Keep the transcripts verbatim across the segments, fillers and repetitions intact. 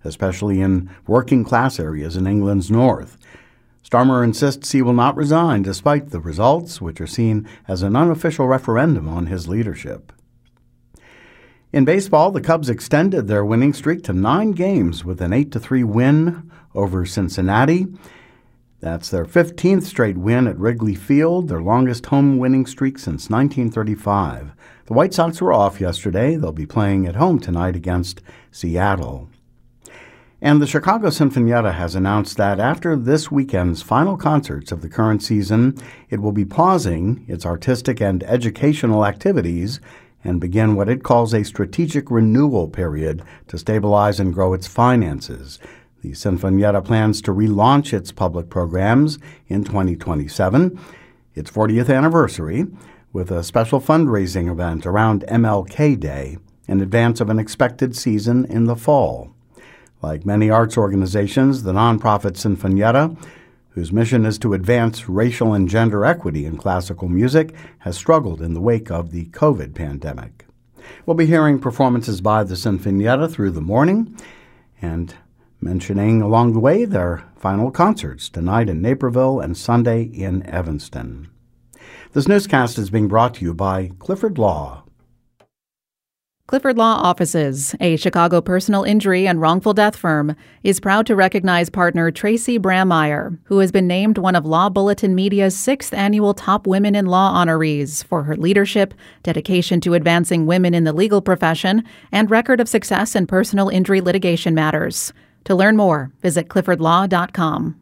especially in working-class areas in England's north. Starmer insists he will not resign despite the results, which are seen as an unofficial referendum on his leadership. In baseball, the Cubs extended their winning streak to nine games with an eight to three win over Cincinnati. That's their fifteenth straight win at Wrigley Field, their longest home winning streak since nineteen thirty-five. The White Sox were off yesterday. They'll be playing at home tonight against Seattle. And the Chicago Sinfonietta has announced that after this weekend's final concerts of the current season, it will be pausing its artistic and educational activities and begin what it calls a strategic renewal period to stabilize and grow its finances. The Sinfonietta plans to relaunch its public programs in twenty twenty-seven, its fortieth anniversary, with a special fundraising event around M L K Day in advance of an expected season in the fall. Like many arts organizations, the nonprofit Sinfonietta, whose mission is to advance racial and gender equity in classical music, has struggled in the wake of the COVID pandemic. We'll be hearing performances by the Sinfonietta through the morning and mentioning along the way their final concerts tonight in Naperville and Sunday in Evanston. This newscast is being brought to you by Clifford Law. Clifford Law Offices, a Chicago personal injury and wrongful death firm, is proud to recognize partner Tracy Brammeyer, who has been named one of Law Bulletin Media's sixth annual Top Women in Law honorees for her leadership, dedication to advancing women in the legal profession, and record of success in personal injury litigation matters. To learn more, visit clifford law dot com.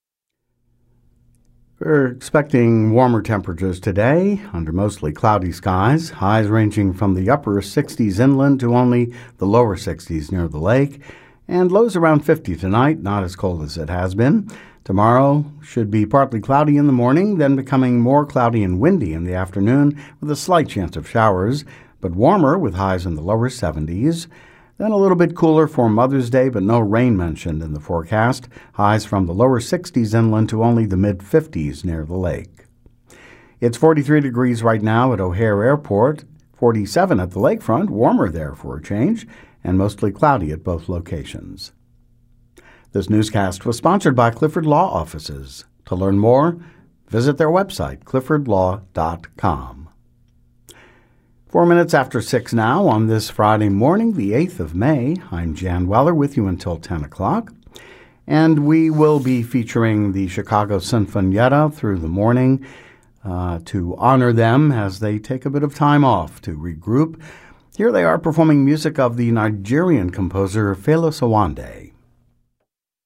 We're expecting warmer temperatures today under mostly cloudy skies, highs ranging from the upper sixties inland to only the lower sixties near the lake, and lows around fifty tonight, not as cold as it has been. Tomorrow should be partly cloudy in the morning, then becoming more cloudy and windy in the afternoon with a slight chance of showers, but warmer with highs in the lower seventies. Then a little bit cooler for Mother's Day, but no rain mentioned in the forecast. Highs from the lower sixties inland to only the mid-fifties near the lake. It's forty-three degrees right now at O'Hare Airport, forty-seven at the lakefront, warmer there for a change, and mostly cloudy at both locations. This newscast was sponsored by Clifford Law Offices. To learn more, visit their website, clifford law dot com. Four minutes after six now on this Friday morning, the eighth of May. I'm Jan Weller with you until ten o'clock. And we will be featuring the Chicago Sinfonietta through the morning uh, to honor them as they take a bit of time off to regroup. Here they are performing music of the Nigerian composer Fela Sowande.